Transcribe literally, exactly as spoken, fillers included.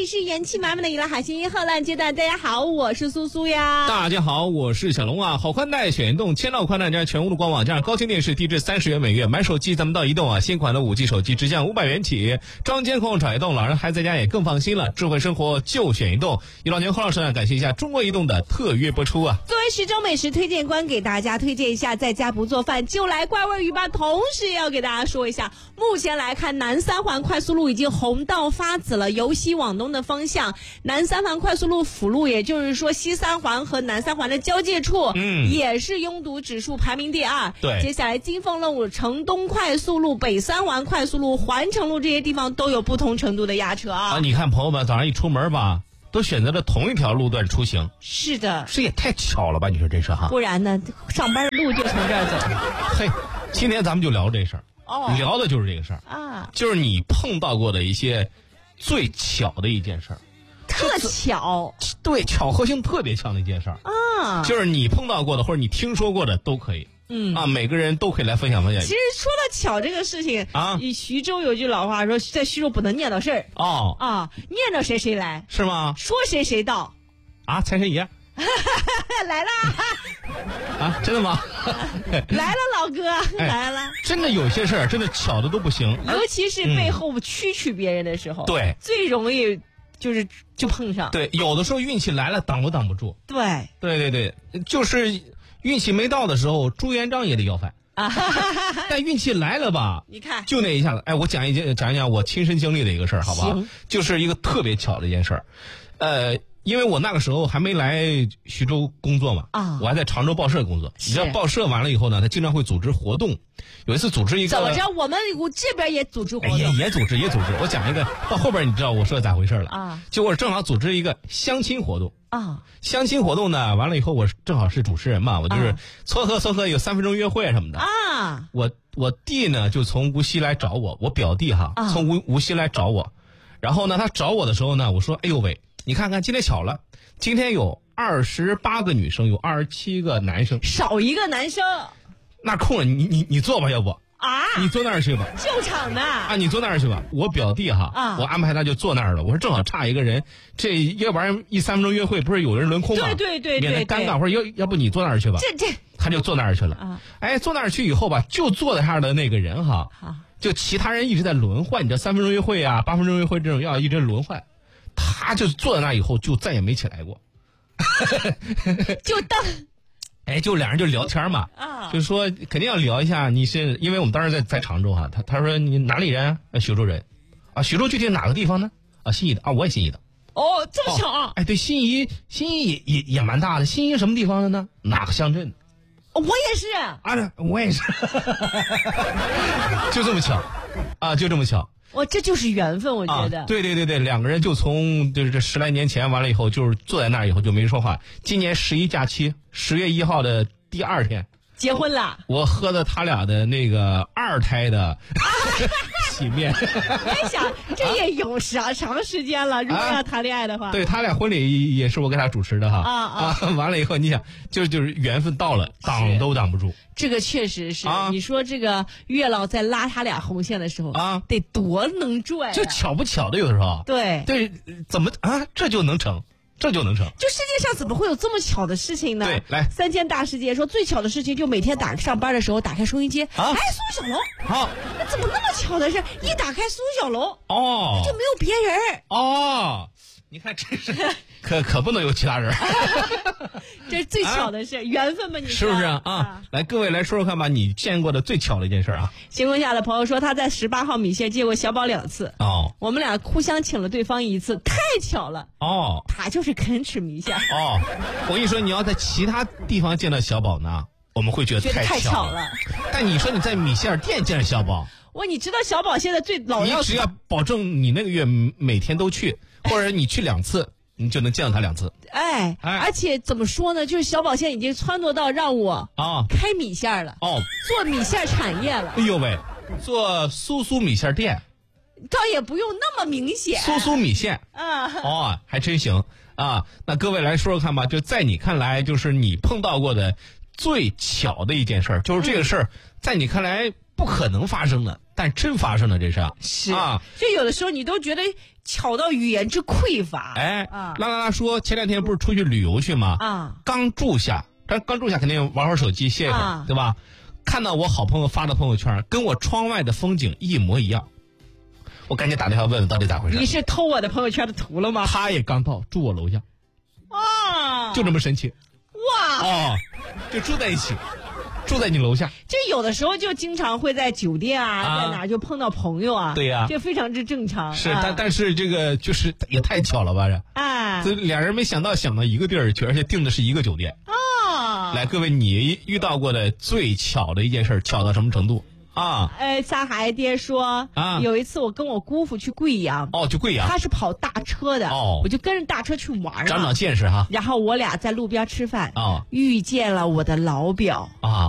是元气满满的娱乐好声音后浪阶段，大家好，我是苏苏呀。 大家好，我是小龙啊。好宽带选移动，千兆宽带加上全屋的官网，加上高清电视，低至三十元每月。买手机咱们到移动啊，新款的五 G 手机直降五百元起，装监控找移动，老人孩子在家也更放心了。智慧生活就选移动。一老年后老师呢，感谢一下中国移动的特约播出啊。 作为十周美食推荐官，给大家推荐一下，在家不做饭就来怪味鱼吧。同时也要给大家说一下，目前来看，南三环快速路已经红到发紫了，由西往东的方向，南三环快速路辅路，也就是说西三环和南三环的交界处， 嗯， 也是拥堵指数排名第二。 对， 接下来金凤路、城东快速路、北三环快速路、环城路这些地方都有不同程度的压车啊。 啊，你看朋友们早上一出门吧，都选择了同一条路段出行。 是的， 这也太巧了吧？你说这事哈？ 不然呢，上班的路就从这儿走。 嘿，今天咱们就聊这事儿。 哦， 聊的就是这个事儿啊， 就是你碰到过的一些最巧的一件事儿， 特巧， 对，巧合性特别强的一件事儿啊， 就是你碰到过的或者你听说过的都可以。 嗯啊，每个人都可以来分享分享。 其实说到巧这个事情啊， 徐州有句老话说，在徐州不能念叨事儿。 哦啊，念叨谁谁来， 是吗？ 说谁谁到。 啊，财神爷来了啊，真的吗？ 来了，老哥、哎、来了。 真的有些事儿真的巧的都不行， 尤其是背后蛐蛐别人的时候， 对、嗯， 最容易就是就碰上。 对，有的时候运气来了挡都挡不住。 对， 对对对，就是运气没到的时候，朱元璋也得要饭。但运气来了吧？ 你看， 就那一下子。哎，我讲一件，讲一讲我亲身经历的一个事儿，好不好？就是一个特别巧的一件事儿，呃。因为我那个时候还没来徐州工作嘛，啊，我还在常州报社工作。你知道报社完了以后呢，他经常会组织活动。有一次组织一个， 怎么着？我们我这边也组织活动， 也也组织也组织。我讲一个，到后边你知道我说的咋回事了啊？就我正好组织一个相亲活动啊。相亲活动呢，完了以后我正好是主持人嘛，我就是撮合撮合有三分钟约会什么的啊。我我弟呢就从无锡来找我，我表弟哈，啊、从无无锡来找我，然后呢他找我的时候呢，我说哎呦喂。你看看，今天巧了，今天有二十八个女生，有二十七个男生， 少一个男生。 那空了，你你你坐吧，要不啊？ 你坐那儿去吧。 救场的啊，你坐那儿去吧。我表弟哈，啊，我安排他就坐那儿了。我说正好差一个人，这要不然一三分钟约会不是有人轮空吗？ 对对对对， 免得尴尬。或者要要不你坐那儿去吧。 这这， 他就坐那儿去了。啊，哎，坐那儿去以后吧，就坐在那儿的那个人哈，就其他人一直在轮换。你这三分钟约会啊，八分钟约会这种要一直轮换。他就坐在那以后就再也没起来过， 就当， 哎，就俩人就聊天嘛，啊，就说肯定要聊一下，你是因为我们当时在在常州哈，他他说你哪里人啊？徐州人，啊，徐州具体哪个地方呢？啊，新沂的啊，我也新沂的。 哦，这么巧啊！ 哦、哎，对，新沂新沂也也也蛮大的，新沂什么地方的呢？哪个乡镇？ 我也是啊，我也是，就这么巧，啊，就这么巧。 哇，这就是缘分，我觉得、 啊。对对对对，两个人就从就是这十来年前完了以后，就是坐在那儿以后就没说话。今年十一假期，十月一号的第二天， 结婚了。 我喝的他俩的那个二胎的洗面。 我想这也有长长时间了，如果要谈恋爱的话。 啊、对他俩婚礼也是我给他主持的哈。啊啊！啊完了以后，你想，就就是缘分到了，挡都挡不住。 这个确实是、 啊， 你说这个月老在拉他俩红线的时候啊， 得多能拽、啊， 就巧不巧的有的时候。 对对，怎么啊？这就能成，这就能成。 就世界上怎么会有这么巧的事情呢？ 对，来三件大事件，说最巧的事情就每天打上班的时候打开收音机，啊，哎，苏小龙， 好， 那怎么那么巧的事？一打开苏小龙， 哦， 就没有别人哦。你看，这是可可不能有其他人， 这是最巧的事，啊、缘分吧？你是不是啊？啊来，各位来说说看吧，你见过的最巧的一件事啊？ 星空下的朋友说，他在十八号米线见过小宝两次哦，我们俩互相请了对方一次，太巧了哦。他就是肯吃米线哦。我跟你说，你要在其他地方见到小宝呢，我们会觉得太 巧, 太巧了。 但你说你在米线店见着小宝， 哇，你知道小宝现在最老要， 你只要保证你那个月每天都去。或者你去两次，你就能见到他两次。 哎，哎而且怎么说呢？就是小宝现在已经撺掇到让我啊开米线了哦，做米线产业了。 哎呦喂，做苏苏米线店， 倒也不用那么明显。 苏苏米线啊， 哦，还真行啊。那各位来说说看吧，就在你看来，就是你碰到过的最巧的一件事儿，就是这个事儿、嗯、在你看来不可能发生的，但真发生了这事儿。 是啊，就有的时候你都觉得巧到语言之匮乏。 哎，啊、拉拉拉说前两天不是出去旅游去吗？啊，刚住下，刚刚住下肯定玩会儿手机歇一会儿，啊、对吧？看到我好朋友发的朋友圈，跟我窗外的风景一模一样，我赶紧打电话问问到底咋回事。 你是偷我的朋友圈的图了吗？ 他也刚到，住我楼下。 啊， 就这么神奇。 哇！ 哦，就住在一起。住在你楼下， 就有的时候就经常会在酒店啊，啊在哪就碰到朋友啊， 对呀、啊， 这非常之正常。 是， 啊、 但但是这个就是也太巧了吧？这啊， 这俩人没想到想到一个地儿去，而且订的是一个酒店啊。 来，各位，你遇到过的最巧的一件事，巧到什么程度啊？ 呃，三孩爹说啊，有一次我跟我姑父去贵阳， 哦，去贵阳， 他是跑大车的，哦，我就跟着大车去玩， 长长见识哈。 然后我俩在路边吃饭， 哦， 遇见了我的老表啊。